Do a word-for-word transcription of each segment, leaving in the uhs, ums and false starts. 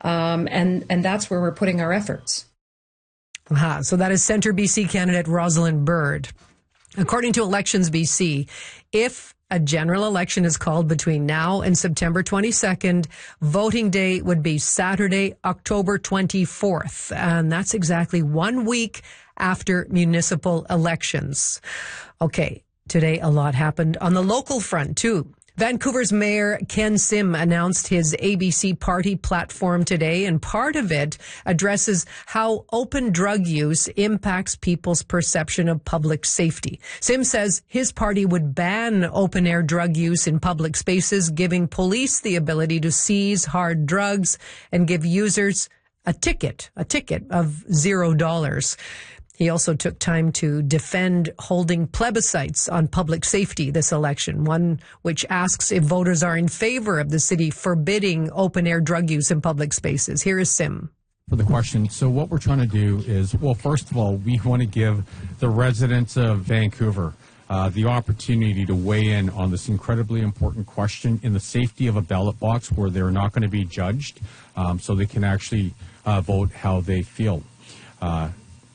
Um, and, and that's where we're putting our efforts. Aha, so that is Centre B C candidate Rosalind Byrd. According to Elections B C, if a general election is called between now and September twenty-second, voting day would be Saturday, October twenty-fourth. And that's exactly one week after municipal elections. Okay, today a lot happened on the local front too. Vancouver's Mayor Ken Sim announced his A B C party platform today, and part of it addresses how open drug use impacts people's perception of public safety. Sim says his party would ban open-air drug use in public spaces, giving police the ability to seize hard drugs and give users a ticket, a ticket of zero dollars. He also took time to defend holding plebiscites on public safety this election, one which asks if voters are in favor of the city forbidding open-air drug use in public spaces. Here is Sim. For the question. So what we're trying to do is, well, first of all, we want to give the residents of Vancouver uh, the opportunity to weigh in on this incredibly important question in the safety of a ballot box where they're not going to be judged, um, so they can actually uh, vote how they feel. Uh,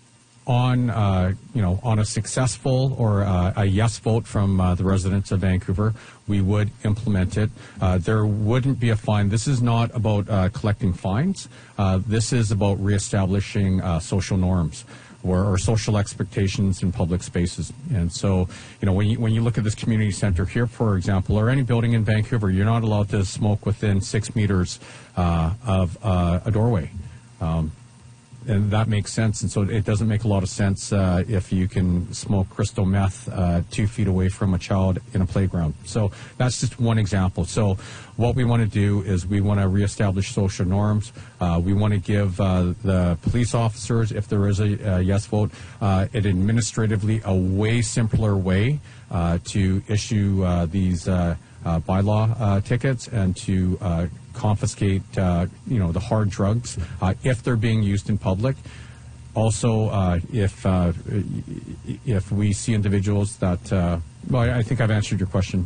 On, uh, you know, on a successful or uh, a yes vote from uh, the residents of Vancouver, we would implement it. Uh, there wouldn't be a fine. This is not about uh, collecting fines. Uh, this is about reestablishing uh, social norms or, or social expectations in public spaces. And so, you know, when you, when you look at this community center here, for example, or any building in Vancouver, you're not allowed to smoke within six meters uh, of uh, a doorway. Um, And that makes sense. And so it doesn't make a lot of sense uh, if you can smoke crystal meth uh, two feet away from a child in a playground. So that's just one example. So what we want to do is we want to reestablish social norms. Uh, we want to give uh, the police officers, if there is a, a yes vote, uh, an administratively a way simpler way uh, to issue uh, these uh, uh, bylaw uh, tickets and to uh, confiscate, uh, you know, the hard drugs uh, if they're being used in public. Also, uh, if uh, if we see individuals that, uh, well, I think I've answered your question.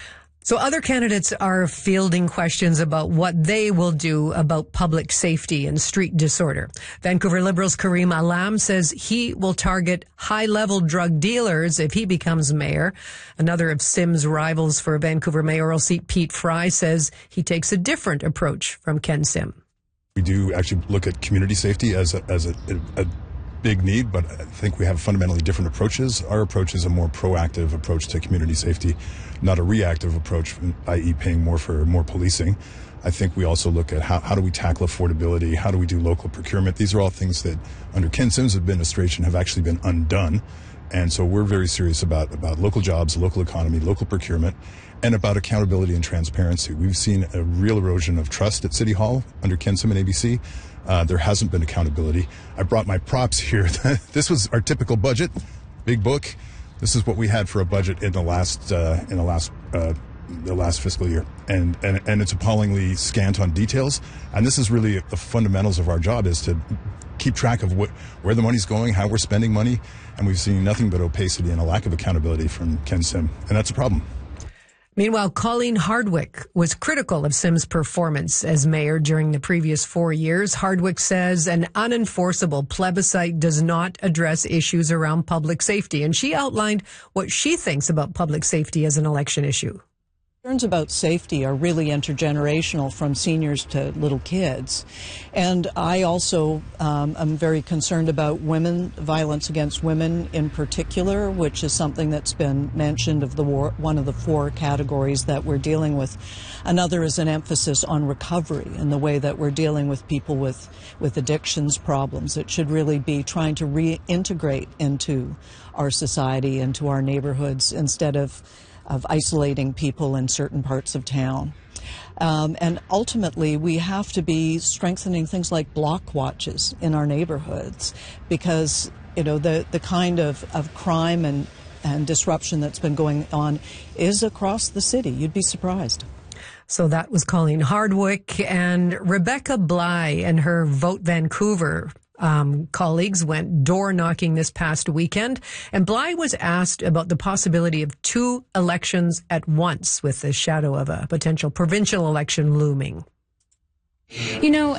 So other candidates are fielding questions about what they will do about public safety and street disorder. Vancouver Liberals' Karim Alam says he will target high-level drug dealers if he becomes mayor. Another of Sim's rivals for Vancouver mayoral seat, Pete Fry, says he takes a different approach from Ken Sim. We do actually look at community safety as a, as a, a big need, but I think we have fundamentally different approaches. Our approach is a more proactive approach to community safety, not a reactive approach, that is paying more for more policing. I think we also look at how, how do we tackle affordability, how do we do local procurement. These are all things that under Ken Sim's administration have actually been undone. And so we're very serious about, about local jobs, local economy, local procurement, and about accountability and transparency. We've seen a real erosion of trust at City Hall under Ken Sim and A B C. Uh, there hasn't been accountability. I brought my props here. This was our typical budget, big book. This is what we had for a budget in the last uh, in the last uh, the last fiscal year, and, and and it's appallingly scant on details. And this is really the fundamentals of our job, is to keep track of what where the money's going, how we're spending money, and we've seen nothing but opacity and a lack of accountability from Ken Sim, and that's a problem. Meanwhile, Colleen Hardwick was critical of Sim's performance as mayor during the previous four years. Hardwick says an unenforceable plebiscite does not address issues around public safety, and she outlined what she thinks about public safety as an election issue. Concerns about safety are really intergenerational, from seniors to little kids. And I also um, am very concerned about women, violence against women in particular, which is something that's been mentioned of the war, one of the four categories that we're dealing with. Another is an emphasis on recovery and the way that we're dealing with people with, with addictions problems. It should really be trying to reintegrate into our society, into our neighborhoods, instead of of isolating people in certain parts of town. Um, and ultimately, we have to be strengthening things like block watches in our neighborhoods, because, you know, the, the kind of, of crime and, and disruption that's been going on is across the city. You'd be surprised. So that was Colleen Hardwick. And Rebecca Bly and her Vote Vancouver Um, colleagues went door knocking this past weekend, and Bly was asked about the possibility of two elections at once, with the shadow of a potential provincial election looming. You know,